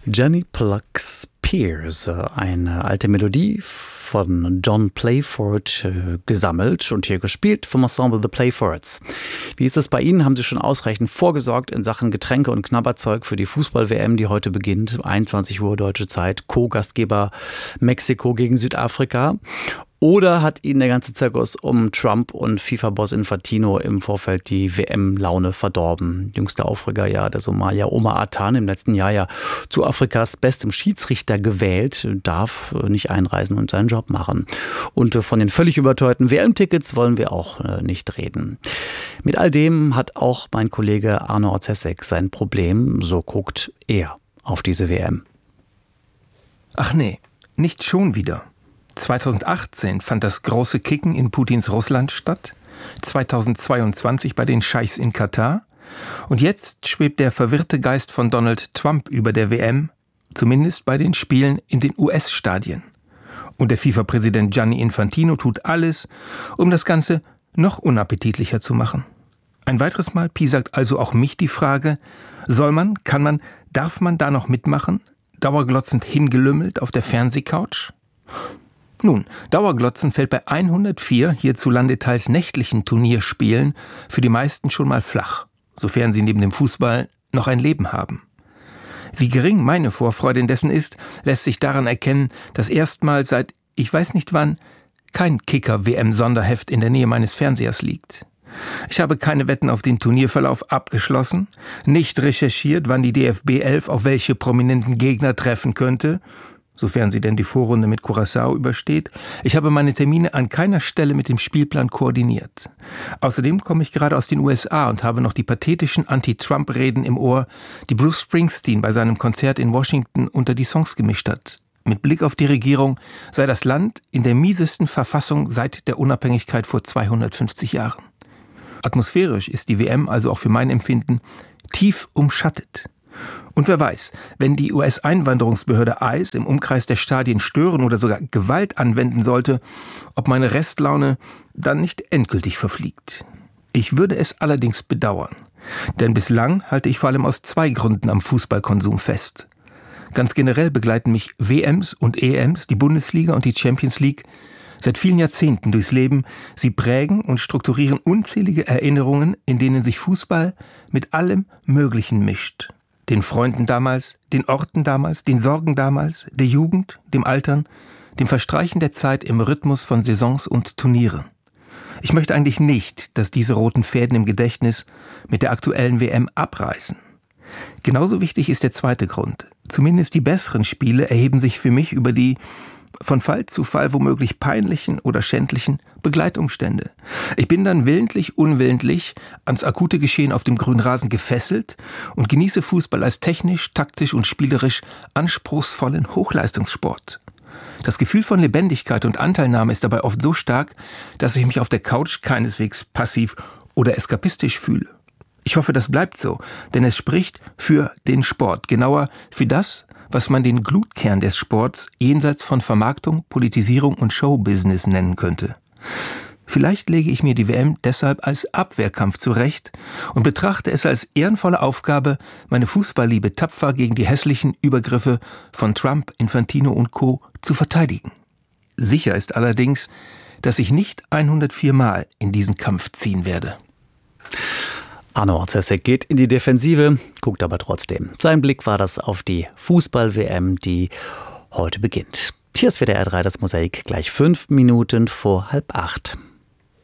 Jenny Plucks Peers, eine alte Melodie von John Playford gesammelt und hier gespielt vom Ensemble The Playfords. Wie ist es bei Ihnen? Haben Sie schon ausreichend vorgesorgt in Sachen Getränke und Knabberzeug für die Fußball-WM, die heute beginnt? 21 Uhr deutsche Zeit, Co-Gastgeber Mexiko gegen Südafrika. Oder hat Ihnen der ganze Zirkus um Trump und FIFA-Boss Infantino im Vorfeld die WM-Laune verdorben? Jüngster Aufreger, ja, der Somalier Omar Atan, im letzten Jahr ja zu Afrikas bestem Schiedsrichter gewählt, darf nicht einreisen und seinen Job machen. Und von den völlig überteuerten WM-Tickets wollen wir auch nicht reden. Mit all dem hat auch mein Kollege Arno Orzesek sein Problem. So guckt er auf diese WM. Ach nee, nicht schon wieder. 2018 fand das große Kicken in Putins Russland statt, 2022 bei den Scheichs in Katar und jetzt schwebt der verwirrte Geist von Donald Trump über der WM, zumindest bei den Spielen in den US-Stadien. Und der FIFA-Präsident Gianni Infantino tut alles, um das Ganze noch unappetitlicher zu machen. Ein weiteres Mal piesackt also auch mich die Frage, soll man, kann man, darf man da noch mitmachen, dauerglotzend hingelümmelt auf der Fernsehcouch? Nun, Dauerglotzen fällt bei 104 hierzulande teils nächtlichen Turnierspielen für die meisten schon mal flach, sofern sie neben dem Fußball noch ein Leben haben. Wie gering meine Vorfreude indessen ist, lässt sich daran erkennen, dass erstmals seit ich weiß nicht wann kein Kicker-WM-Sonderheft in der Nähe meines Fernsehers liegt. Ich habe keine Wetten auf den Turnierverlauf abgeschlossen, nicht recherchiert, wann die DFB 11 auf welche prominenten Gegner treffen könnte, sofern sie denn die Vorrunde mit Curaçao übersteht. Ich habe meine Termine an keiner Stelle mit dem Spielplan koordiniert. Außerdem komme ich gerade aus den USA und habe noch die pathetischen Anti-Trump-Reden im Ohr, die Bruce Springsteen bei seinem Konzert in Washington unter die Songs gemischt hat. Mit Blick auf die Regierung sei das Land in der miesesten Verfassung seit der Unabhängigkeit vor 250 Jahren. Atmosphärisch ist die WM also auch für mein Empfinden tief umschattet. Und wer weiß, wenn die US-Einwanderungsbehörde ICE im Umkreis der Stadien stören oder sogar Gewalt anwenden sollte, ob meine Restlaune dann nicht endgültig verfliegt. Ich würde es allerdings bedauern, denn bislang halte ich vor allem aus zwei Gründen am Fußballkonsum fest. Ganz generell begleiten mich WMs und EMs, die Bundesliga und die Champions League, seit vielen Jahrzehnten durchs Leben. Sie prägen und strukturieren unzählige Erinnerungen, in denen sich Fußball mit allem Möglichen mischt. Den Freunden damals, den Orten damals, den Sorgen damals, der Jugend, dem Altern, dem Verstreichen der Zeit im Rhythmus von Saisons und Turnieren. Ich möchte eigentlich nicht, dass diese roten Fäden im Gedächtnis mit der aktuellen WM abreißen. Genauso wichtig ist der zweite Grund. Zumindest die besseren Spiele erheben sich für mich über die von Fall zu Fall womöglich peinlichen oder schändlichen Begleitumstände. Ich bin dann willentlich, unwillentlich ans akute Geschehen auf dem grünen Rasen gefesselt und genieße Fußball als technisch, taktisch und spielerisch anspruchsvollen Hochleistungssport. Das Gefühl von Lebendigkeit und Anteilnahme ist dabei oft so stark, dass ich mich auf der Couch keineswegs passiv oder eskapistisch fühle. Ich hoffe, das bleibt so, denn es spricht für den Sport, genauer für das, was man den Glutkern des Sports jenseits von Vermarktung, Politisierung und Showbusiness nennen könnte. Vielleicht lege ich mir die WM deshalb als Abwehrkampf zurecht und betrachte es als ehrenvolle Aufgabe, meine Fußballliebe tapfer gegen die hässlichen Übergriffe von Trump, Infantino und Co. zu verteidigen. Sicher ist allerdings, dass ich nicht 104 Mal in diesen Kampf ziehen werde. Arno Orzesek geht in die Defensive, guckt aber trotzdem. Sein Blick war das auf die Fußball-WM, die heute beginnt. Hier ist WDR 3 das Mosaik, gleich 5 Minuten vor 7:30.